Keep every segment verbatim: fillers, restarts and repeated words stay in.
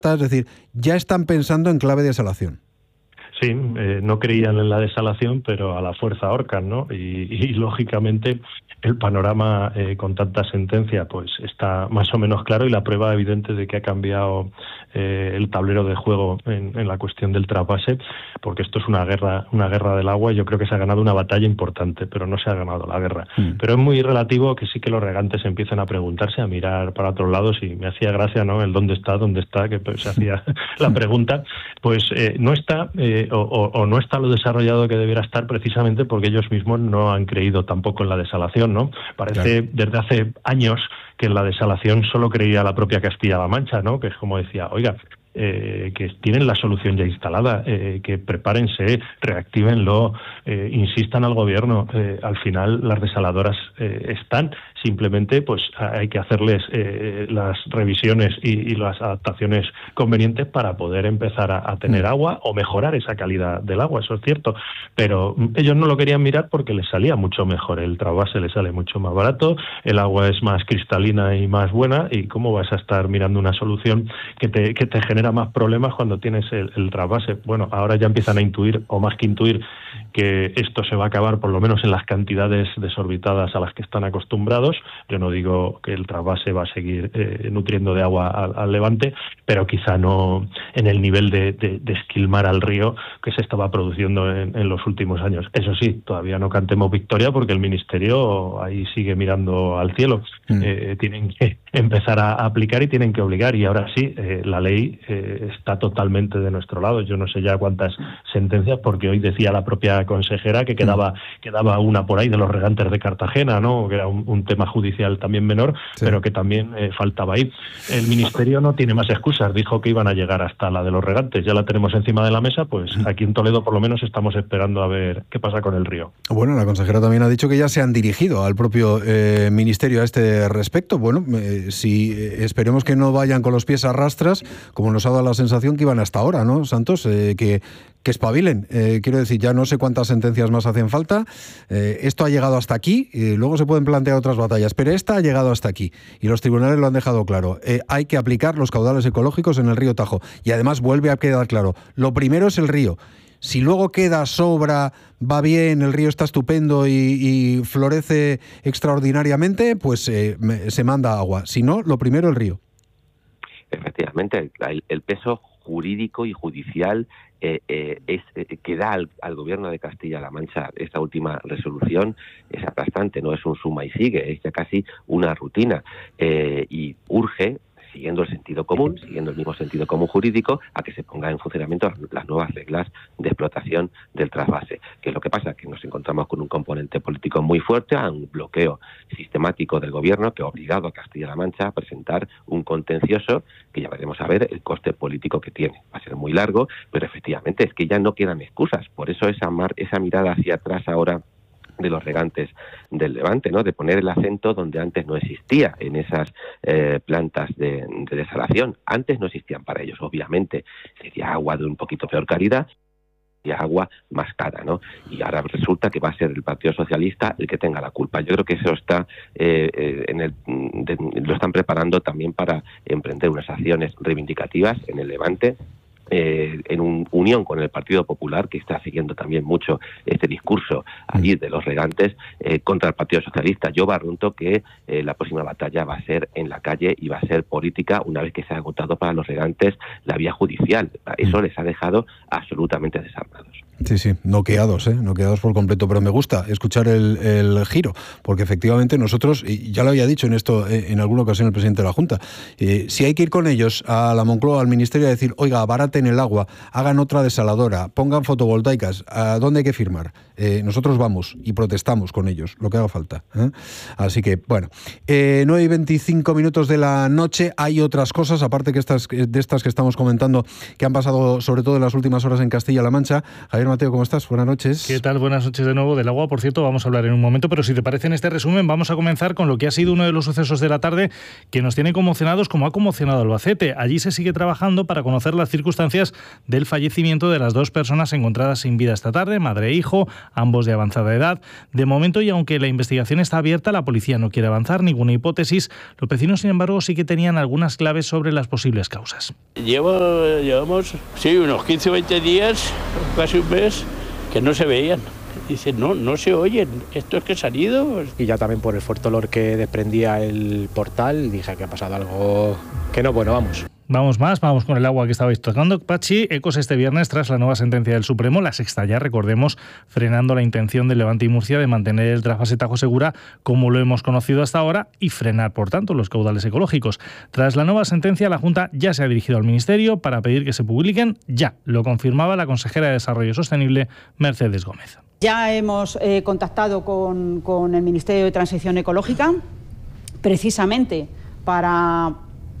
es decir, ya están pensando en clave de desalación. Sí, eh, no creían en la desalación, pero a la fuerza ahorcan, ¿no? Y, y lógicamente el panorama eh, con tanta sentencia pues está más o menos claro, y la prueba evidente de que ha cambiado eh, el tablero de juego en, en la cuestión del trasvase, porque esto es una guerra una guerra del agua, y yo creo que se ha ganado una batalla importante, pero no se ha ganado la guerra. Mm. Pero es muy relativo que sí que los regantes empiecen a preguntarse, a mirar para otros lados, y me hacía gracia, ¿no?, el dónde está, dónde está, que pues, se hacía la pregunta, pues eh, no está, eh, o, o, o no está lo desarrollado que debiera estar, precisamente porque ellos mismos no han creído tampoco en la desalación, ¿no? Parece, claro, desde hace años que en la desalación solo creía la propia Castilla-La Mancha, ¿no? Que es como decía, oiga, eh, que tienen la solución ya instalada, eh, que prepárense, reactívenlo, eh, insistan al gobierno. Eh, al final las desaladoras eh, están, simplemente pues hay que hacerles eh, las revisiones y, y las adaptaciones convenientes para poder empezar a, a tener agua o mejorar esa calidad del agua, eso es cierto, pero ellos no lo querían mirar porque les salía mucho mejor, el trasvase les sale mucho más barato, el agua es más cristalina y más buena, y cómo vas a estar mirando una solución que te, que te genera más problemas cuando tienes el, el trasvase. Bueno, ahora ya empiezan a intuir, o más que intuir, que esto se va a acabar por lo menos en las cantidades desorbitadas a las que están acostumbrados. Yo no digo que el trasvase va a seguir eh, nutriendo de agua al, al Levante, pero quizá no en el nivel de, de, de esquilmar al río que se estaba produciendo en, en los últimos años. Eso sí, todavía no cantemos victoria, porque el Ministerio ahí sigue mirando al cielo. Mm. Eh, tienen que empezar a aplicar y tienen que obligar, y ahora sí, eh, la ley eh, está totalmente de nuestro lado. Yo no sé ya cuántas sentencias, porque hoy decía la propia consejera que quedaba, mm. quedaba una por ahí de los regantes de Cartagena, ¿no?, que era un, un tema judicial también menor, sí, pero que también eh, faltaba ahí. El Ministerio no tiene más excusas, dijo que iban a llegar hasta la de los regantes, ya la tenemos encima de la mesa, pues aquí en Toledo por lo menos estamos esperando a ver qué pasa con el río. Bueno, la consejera también ha dicho que ya se han dirigido al propio eh, Ministerio a este respecto. Bueno, eh, si eh, esperemos que no vayan con los pies a rastras, como nos ha dado la sensación que iban hasta ahora, ¿no, Santos? Eh, que que espabilen. Eh, quiero decir, ya no sé cuántas sentencias más hacen falta. Eh, esto ha llegado hasta aquí, y luego se pueden plantear otras batallas, pero esta ha llegado hasta aquí y los tribunales lo han dejado claro. Eh, hay que aplicar los caudales ecológicos en el río Tajo, y además vuelve a quedar claro, lo primero es el río. Si luego queda, sobra, va bien, el río está estupendo y, y florece extraordinariamente, pues eh, se manda agua. Si no, lo primero el río. Efectivamente, el, el peso jurídico y judicial eh, eh, es, eh, que da al, al gobierno de Castilla-La Mancha esta última resolución es aplastante, no es un suma y sigue, es ya casi una rutina, eh, y urge, siguiendo el sentido común, siguiendo el mismo sentido común jurídico, a que se pongan en funcionamiento las nuevas reglas de explotación del trasvase. ¿Qué es lo que pasa? Que nos encontramos con un componente político muy fuerte, a un bloqueo sistemático del gobierno que ha obligado a Castilla-La Mancha a presentar un contencioso que ya veremos a ver el coste político que tiene. Va a ser muy largo, pero efectivamente es que ya no quedan excusas. Por eso esa, mar, esa mirada hacia atrás ahora de los regantes del Levante, ¿no?, de poner el acento donde antes no existía, en esas eh, plantas de, de desalación. Antes no existían para ellos, obviamente. Sería agua de un poquito peor calidad y agua más cara, ¿no? Y ahora resulta que va a ser el Partido Socialista el que tenga la culpa. Yo creo que eso está eh, eh, en el, de, lo están preparando también para emprender unas acciones reivindicativas en el Levante, Eh, en un, unión con el Partido Popular, que está siguiendo también mucho este discurso allí de los regantes, eh, contra el Partido Socialista. Yo barrunto que eh, la próxima batalla va a ser en la calle y va a ser política, una vez que se ha agotado para los regantes la vía judicial. Eso les ha dejado absolutamente desarmados. Sí, sí, noqueados, ¿eh? noqueados por completo, pero me gusta escuchar el, el giro, porque efectivamente nosotros, y ya lo había dicho en esto en alguna ocasión el presidente de la Junta, eh, si hay que ir con ellos a la Moncloa, al Ministerio, a decir, oiga, abaraten el agua, hagan otra desaladora, pongan fotovoltaicas, ¿a dónde hay que firmar? Eh, nosotros vamos y protestamos con ellos, lo que haga falta. ¿eh? Así que, bueno, eh, nueve y veinticinco minutos de la noche, hay otras cosas, aparte que estas, de estas que estamos comentando, que han pasado sobre todo en las últimas horas en Castilla-La Mancha. Javier Mateo, ¿cómo estás? Buenas noches. ¿Qué tal? Buenas noches de nuevo. Del agua, por cierto, vamos a hablar en un momento, pero si te parece, en este resumen vamos a comenzar con lo que ha sido uno de los sucesos de la tarde que nos tiene conmocionados, como ha conmocionado Albacete. Allí se sigue trabajando para conocer las circunstancias del fallecimiento de las dos personas encontradas sin vida esta tarde, madre e hijo, ambos de avanzada edad. De momento, y aunque la investigación está abierta, la policía no quiere avanzar ninguna hipótesis. Los vecinos, sin embargo, sí que tenían algunas claves sobre las posibles causas. Llevo, llevamos, sí, unos quince o veinte días, casi un mes, que no se veían. Dicen, no, no se oyen, ¿esto es que se han ido? Y ya también por el fuerte olor que desprendía el portal, dije que ha pasado algo que no, bueno, vamos. Vamos más, vamos con el agua que estabais tocando. Pachi, ecos este viernes tras la nueva sentencia del Supremo, la sexta ya, recordemos, frenando la intención del Levante y Murcia de mantener el trasvase Tajo Segura como lo hemos conocido hasta ahora y frenar, por tanto, los caudales ecológicos. Tras la nueva sentencia, la Junta ya se ha dirigido al Ministerio para pedir que se publiquen ya. Lo confirmaba la consejera de Desarrollo Sostenible, Mercedes Gómez. Ya hemos eh, contactado con, con el Ministerio de Transición Ecológica, precisamente para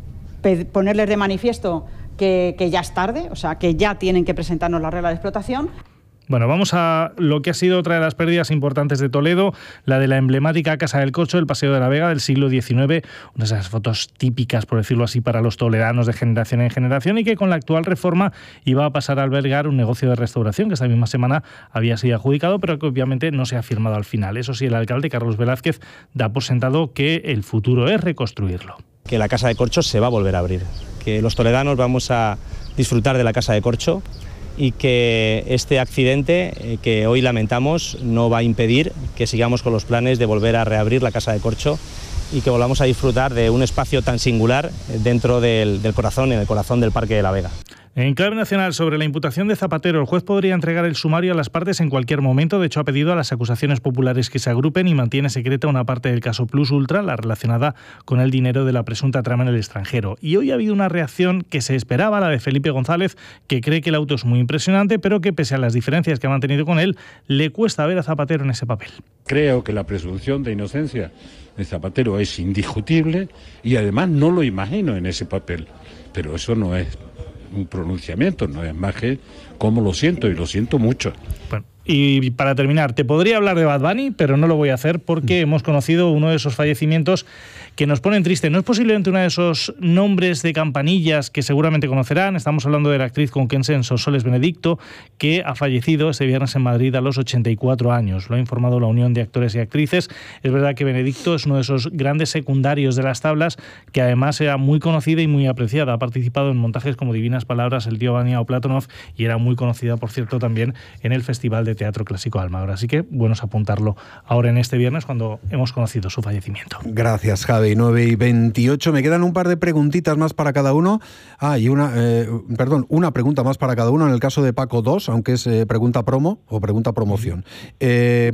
ponerles de manifiesto que, que ya es tarde, o sea, que ya tienen que presentarnos la regla de explotación. Bueno, vamos a lo que ha sido otra de las pérdidas importantes de Toledo, la de la emblemática Casa del Corcho, el Paseo de la Vega del siglo diecinueve, una de esas fotos típicas, por decirlo así, para los toledanos de generación en generación y que con la actual reforma iba a pasar a albergar un negocio de restauración que esta misma semana había sido adjudicado, pero que obviamente no se ha firmado al final. Eso sí, el alcalde Carlos Velázquez da por sentado que el futuro es reconstruirlo. Que la Casa de Corcho se va a volver a abrir, que los toledanos vamos a disfrutar de la Casa de Corcho y que este accidente eh, que hoy lamentamos no va a impedir que sigamos con los planes de volver a reabrir la Casa de Corcho y que volvamos a disfrutar de un espacio tan singular dentro del, del corazón, en el corazón del Parque de la Vega. En clave nacional, sobre la imputación de Zapatero, el juez podría entregar el sumario a las partes en cualquier momento. De hecho, ha pedido a las acusaciones populares que se agrupen y mantiene secreta una parte del caso Plus Ultra, la relacionada con el dinero de la presunta trama en el extranjero. Y hoy ha habido una reacción que se esperaba, la de Felipe González, que cree que el auto es muy impresionante, pero que pese a las diferencias que ha mantenido con él, le cuesta ver a Zapatero en ese papel. Creo que la presunción de inocencia de Zapatero es indiscutible y además no lo imagino en ese papel. Pero eso no es un pronunciamiento, no es más que cómo lo siento, y lo siento mucho. Bueno, y para terminar, te podría hablar de Bad Bunny, pero no lo voy a hacer porque hemos conocido uno de esos fallecimientos que nos ponen triste. No es posiblemente uno de esos nombres de campanillas que seguramente conocerán. Estamos hablando de la actriz conquense Sonsoles Benedicto, que ha fallecido este viernes en Madrid a los ochenta y cuatro años. Lo ha informado la Unión de Actores y Actrices. Es verdad que Benedicto es uno de esos grandes secundarios de las tablas que además era muy conocida y muy apreciada. Ha participado en montajes como Divinas Palabras, El tío Vania o Platonov y era muy conocida, por cierto, también en el Festival de Teatro Clásico de Almagro. Así que bueno es apuntarlo ahora en este viernes cuando hemos conocido su fallecimiento. Gracias, Javi. nueve y veintiocho. Me quedan un par de preguntitas más para cada uno. Ah, y una, eh, perdón, una pregunta más para cada uno en el caso de Paco dos, aunque es eh, pregunta promo o pregunta promoción. Eh,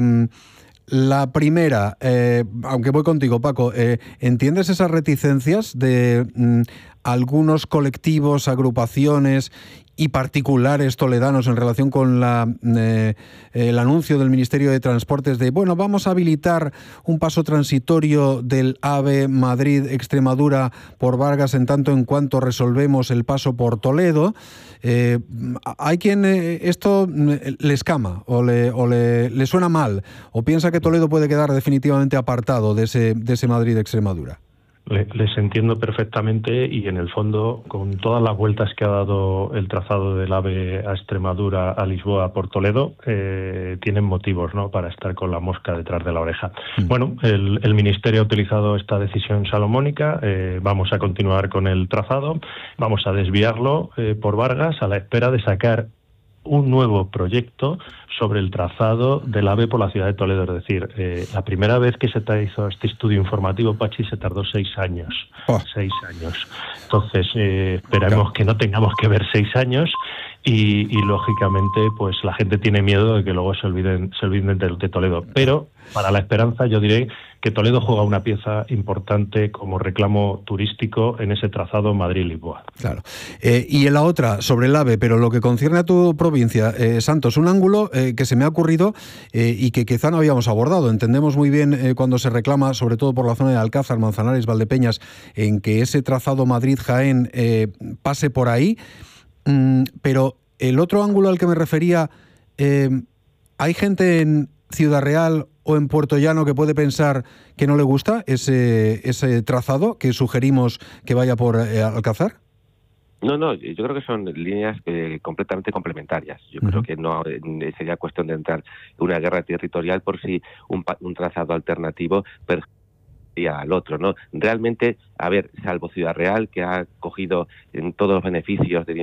La primera, eh, aunque voy contigo, Paco, eh, ¿entiendes esas reticencias de mm, algunos colectivos, agrupaciones y particulares toledanos en relación con la, eh, el anuncio del Ministerio de Transportes de, bueno, vamos a habilitar un paso transitorio del AVE Madrid-Extremadura por Vargas en tanto en cuanto resolvemos el paso por Toledo? Eh, hay quien eh, esto le escama o, le, o le, le suena mal o piensa que Toledo puede quedar definitivamente apartado de ese, de ese Madrid-Extremadura. Les entiendo perfectamente y en el fondo con todas las vueltas que ha dado el trazado del AVE a Extremadura, a Lisboa, por Toledo, eh, tienen motivos, ¿no?, para estar con la mosca detrás de la oreja. Mm. Bueno, el, el Ministerio ha utilizado esta decisión salomónica, eh, vamos a continuar con el trazado, vamos a desviarlo eh, por Vargas a la espera de sacar un nuevo proyecto sobre el trazado del AVE por la ciudad de Toledo. Es decir, eh, la primera vez que se hizo este estudio informativo, Pachi, se tardó seis años. Oh. Seis años. Entonces, eh, esperemos que no tengamos que ver seis años y, y, lógicamente, pues la gente tiene miedo de que luego se olviden, se olviden de, de Toledo. Pero, para la esperanza, yo diré que Toledo juega una pieza importante como reclamo turístico en ese trazado Madrid-Lisboa. Claro. Eh, y en la otra, sobre el AVE, pero lo que concierne a tu provincia, eh, Santos, un ángulo eh, que se me ha ocurrido eh, y que quizá no habíamos abordado. Entendemos muy bien eh, cuando se reclama, sobre todo por la zona de Alcázar, Manzanares, Valdepeñas, en que ese trazado Madrid-Jaén eh, pase por ahí, mm, pero el otro ángulo al que me refería Eh, ¿Hay gente en Ciudad Real o en Puerto Llano que puede pensar que no le gusta ese, ese trazado que sugerimos que vaya por eh, Alcázar? No, no, yo creo que son líneas eh, completamente complementarias. Yo uh-huh. creo que no eh, sería cuestión de entrar en una guerra territorial por si un, un trazado alternativo perjudicaría al otro, ¿no? Realmente, a ver, salvo Ciudad Real, que ha cogido en todos los beneficios de